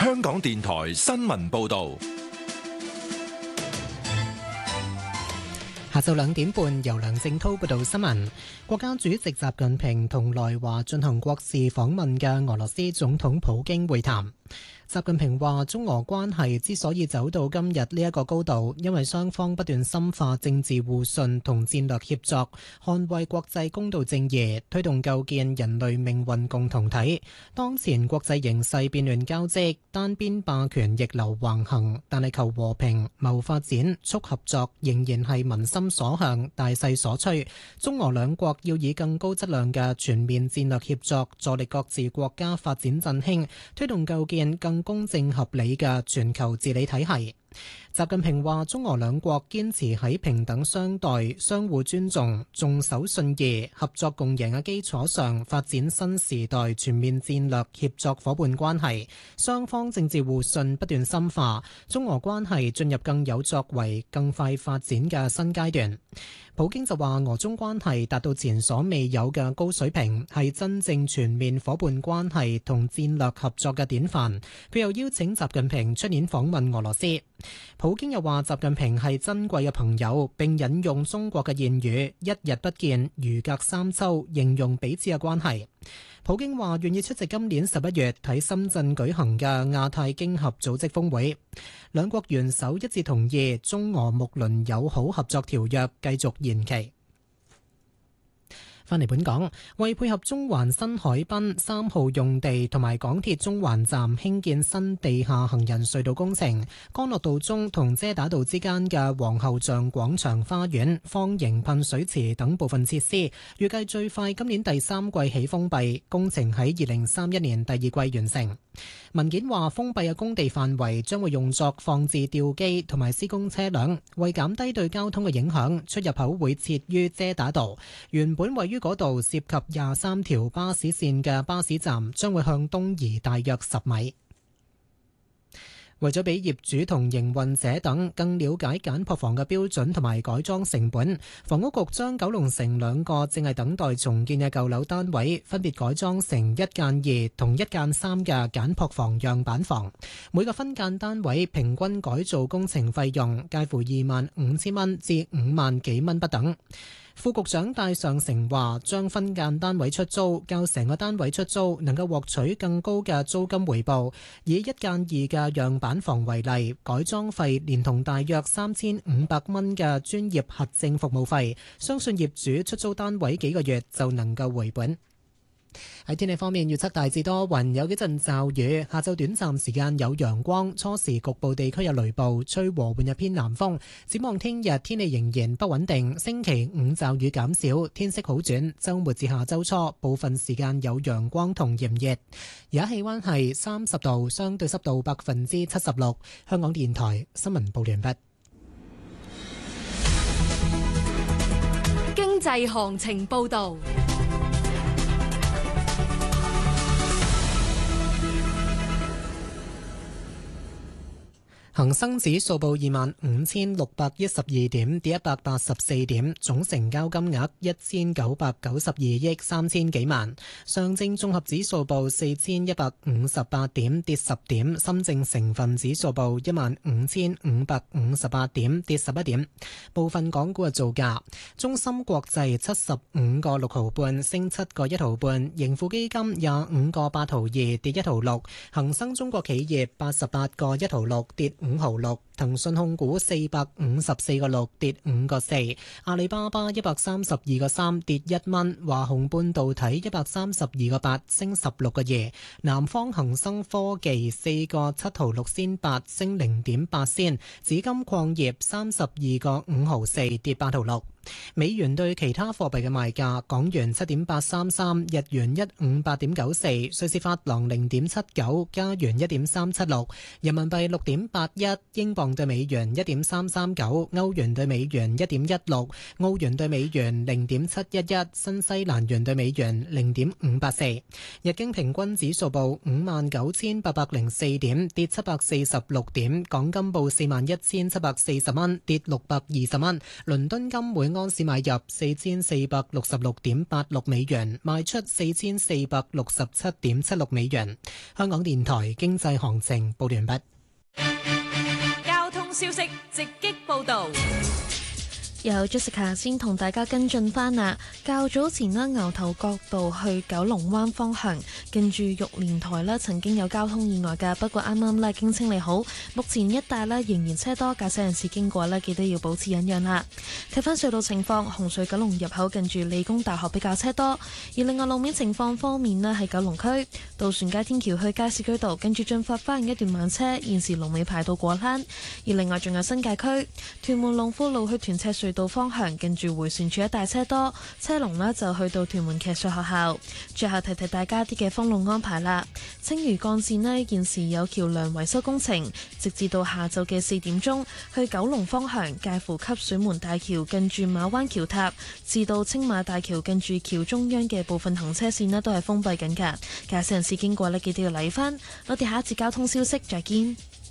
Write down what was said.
香港電台新聞報道。 下晝2點半，由梁正滔報道新聞。國家主席習近平同來華進行國事訪問嘅俄羅斯總統普京會談。習近平話：中俄關係之所以走到今日呢一個高度，因為雙方不斷深化政治互信同戰略協作，捍衛國際公道正義，推動構建人類命運共同體。當前國際形勢變亂交織，單邊霸權逆流橫行，但係求和平、謀發展、促合作仍然係民心所向、大勢所趨。中俄兩國要以更高質量嘅全面戰略協作，助力各自國家發展振興，推動構建更公正合理嘅全球治理體系。習近平話：中俄兩國堅持喺平等相待、相互尊重、重守信義、合作共贏嘅基礎上發展新時代全面戰略協作夥伴關係，雙方政治互信不斷深化，中俄關係進入更有作為、更快發展嘅新階段。普京就話：俄中關係達到前所未有嘅高水平，係真正全面夥伴關係同戰略合作嘅典範。佢又邀請習近平出年訪問俄羅斯。普京又話：習近平係珍貴嘅朋友，並引用中國嘅諺語「一日不見，如隔三秋」，形容彼此嘅關係。普京話願意出席今年11月喺深圳舉行嘅亞太經合組織峰會，兩國元首一致同意中俄睦鄰友好合作條約繼續延期。返嚟本港，為配合中環新海濱3號用地同埋港鐵中環站興建新地下行人隧道工程，干諾道中同遮打道之間嘅皇后像廣場花園、方形噴水池等部分設施，預計最快今年第3季起封閉，工程喺2031年第2季完成。文件話，封閉嘅工地範圍將會用作放置吊機同埋施工車輛，為減低對交通嘅影響，出入口會設於遮打道。原本位於嗰度涉及23條巴士線嘅巴士站，將會向東移大約10米。為咗俾業主同營運者等更了解簡樸房嘅標準同埋改裝成本，房屋局將九龍城2個正係等待重建嘅舊樓單位分別改裝成1間2同1間3嘅簡樸房樣板房，每個分間單位平均改造工程費用介乎25,000蚊至5萬幾蚊不等。副局長戴尚成話：將分間單位出租，較成個單位出租能夠獲取更高嘅租金回報。以1間2嘅樣板房為例，改裝費連同大約3,500蚊嘅專業核證服務費，相信業主出租單位幾個月就能夠回本。喺天氣方面，預測大致多雲，有幾陣驟雨，下晝短暫時間有陽光，初時局部地區有雷暴，吹和緩日偏南風。展望聽日天氣仍然不穩定，星期5驟雨減少，天色好轉，週末至下週初部分時間有陽光同炎熱。而家氣溫係30度，相對濕度76%。香港電台新聞報完畢。 經濟行情報導。 恒生指數報25,612點，跌184點，總成交金額1,992億3千幾萬。上證綜合指數報4,158點，跌10點。深證成分指數報15,558點，跌11點。部分港股嘅造價：中芯國際75個6毫半，升7個1毫半；盈富基金25個8毫2，跌1毫6；恒生中國企業88個1毫6，跌5毫6，騰訊控股454個6，跌5個4，阿里巴巴132個3，跌1蚊，華虹半導體132個8，升16個2，南方恒生科技4個7毫6仙8，升0.8仙，紫金礦業32個5毫4，跌8毫6。美元對其他貨幣嘅賣價：港元7.833，日元158.94，瑞士法郎0.79，加元1.376，人民幣6.81，英鎊對美元1.339，歐元對美元1.16，澳元對美元0.711，新西蘭元對美元0.584。日經平均指數報59,804點，跌746點。港金報41,740蚊，跌620蚊。倫敦金每安士買入4466.86美元，賣出4467.76美元。香港電台經濟行情報完畢。 交通消息直擊報道。 有 Jessica 先同大家跟進返啦。較早前呢，牛頭角道去九龍灣方向，近住玉蓮台呢曾經有交通意外㗎，不過啱啱呢已經清理好。目前一帶呢仍然車多，駕駛人士經過呢記得要保持忍讓啦。睇返隧道情況，紅隧九龍入口近住理工大學比較車多，而另外路面情況方面呢，喺九龍區渡船街天橋去加士居道近住進發花園一段慢車，現時龍尾排到果欄。而另外仲有新界區屯門龍富路去屯赤隧道方向近住迴旋處一帶車多，車龍呢就去到屯門騎術學校。最後提提大家啲嘅封路安排啦。青嶼幹線呢現時有橋梁維修工程，直至到下晝嘅4點鐘，去九龍方向介乎汲水門大橋近住馬灣橋塔至到青馬大橋近住橋中央嘅部分行車線呢都係封閉緊㗎，駕駛人士經過呢記得要留意返。我哋下一節交通消息再見。